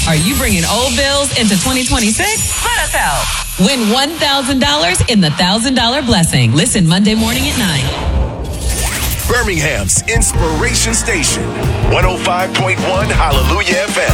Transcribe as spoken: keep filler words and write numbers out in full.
Are you bringing old bills into twenty twenty-six? Let us help. Win one thousand dollars in the one thousand dollars Blessing. Listen Monday morning at nine. Birmingham's Inspiration Station, one oh five point one Hallelujah F M.